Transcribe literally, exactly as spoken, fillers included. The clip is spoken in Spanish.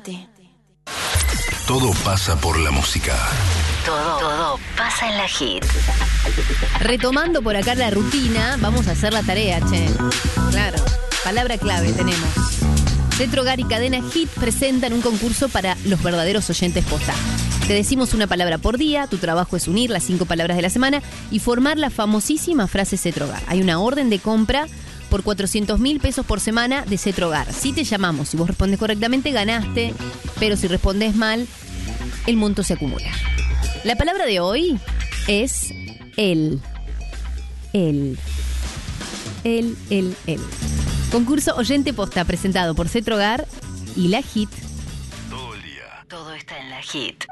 Quédate. Todo pasa por la música. Todo, todo pasa en la hit. Retomando por acá la rutina, vamos a hacer la tarea, che. Claro, palabra clave tenemos. Cetrogar y Cadena Hit presentan un concurso para los verdaderos oyentes posta. Te decimos una palabra por día, tu trabajo es unir las cinco palabras de la semana y formar la famosísima frase Cetrogar. Hay una orden de compra por cuatrocientos mil pesos por semana de Cetrogar. Si te llamamos, si vos respondes correctamente, ganaste, pero si respondes mal, el monto se acumula. La palabra de hoy es el. El. El, el, el. Concurso Oyente Posta presentado por Cetrogar y la Hit. Todo el día. Todo está en la hit.